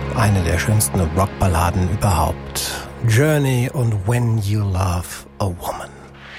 Eine der schönsten Rockballaden überhaupt. Journey und When You Love a Woman.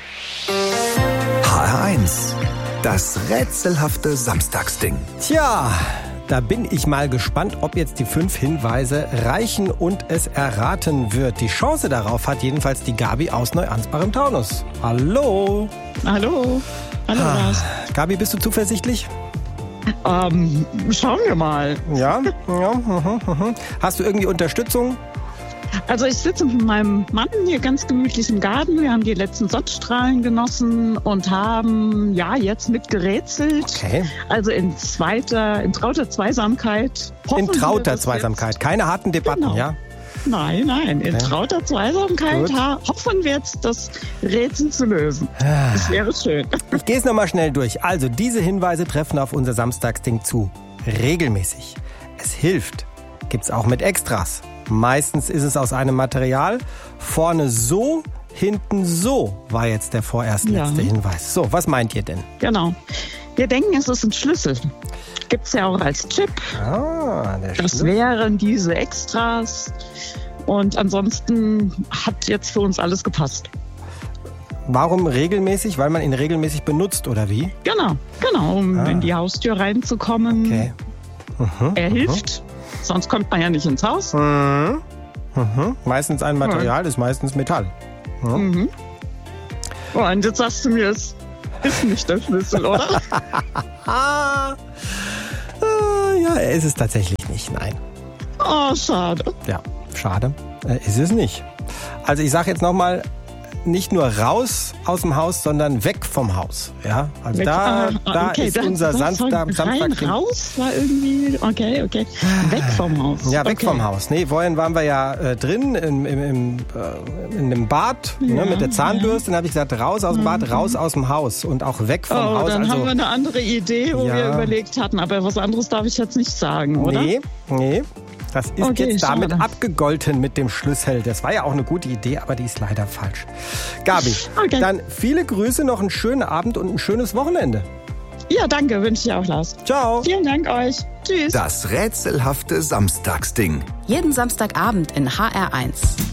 HR1, das rätselhafte Samstagsding. Tja, da bin ich mal gespannt, ob jetzt die 5 Hinweise reichen und es erraten wird. Die Chance darauf hat jedenfalls die Gabi aus Neuansbach im Taunus. Hallo. Hallo. Hallo, Lars. Gabi, bist du zuversichtlich? Schauen wir mal. Ja. Hast du irgendwie Unterstützung? Also ich sitze mit meinem Mann hier ganz gemütlich im Garten. Wir haben die letzten Sonnenstrahlen genossen und haben jetzt mitgerätselt. Okay. Also in trauter Zweisamkeit. In trauter Zweisamkeit, keine harten Debatten, Genau. Ja? Nein, in trauter Zweisamkeit Gut. hoffen wir jetzt, das Rätsel zu lösen. Das wäre schön. Ich gehe es nochmal schnell durch. Also, diese Hinweise treffen auf unser Samstagsding zu. Regelmäßig. Es hilft. Gibt's auch mit Extras. Meistens ist es aus einem Material. Vorne so, hinten so, war jetzt der vorerst letzte Hinweis. So, was meint ihr denn? Genau. Wir denken, es ist ein Schlüssel. Gibt's ja auch als Chip. Der Das Schlüssel. wären diese Extras. Und ansonsten hat jetzt für uns alles gepasst. Warum regelmäßig? Weil man ihn regelmäßig benutzt, oder wie? Genau, um in die Haustür reinzukommen. Okay. Er hilft, sonst kommt man ja nicht ins Haus. Meistens ein Material, ist meistens Metall. Und jetzt sagst du mir, es ist nicht der Schlüssel, oder? Ja, er ist es tatsächlich nicht, nein. Oh, schade. Ja, schade. Ist es nicht. Also ich sage jetzt nochmal, nicht nur raus aus dem Haus, sondern weg vom Haus. Ja, also da ist unser Samstag. Rein, raus war irgendwie, okay. Weg vom Haus. Ja, weg vom Haus. Nee, vorhin waren wir ja drin in dem Bad mit der Zahnbürste. Dann habe ich gesagt, raus aus dem Bad, raus aus dem Haus und auch weg vom Haus. Dann also, haben wir eine andere Idee, wo wir überlegt hatten. Aber was anderes darf ich jetzt nicht sagen, oder? Nee. Das ist jetzt damit schade. abgegolten mit dem Schlüssel. Das war ja auch eine gute Idee, aber die ist leider falsch. Gabi, dann viele Grüße, noch einen schönen Abend und ein schönes Wochenende. Ja, danke, wünsche ich auch, Lars. Ciao. Vielen Dank euch. Tschüss. Das rätselhafte Samstagsding. Jeden Samstagabend in HR1.